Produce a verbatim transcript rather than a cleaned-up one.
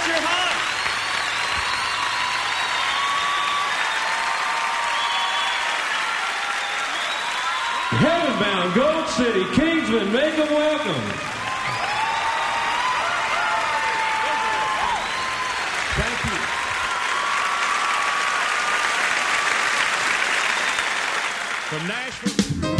Roger Hunt. Heavenbound, Gold City, Kingsman, make them welcome. Thank you. From Nashville.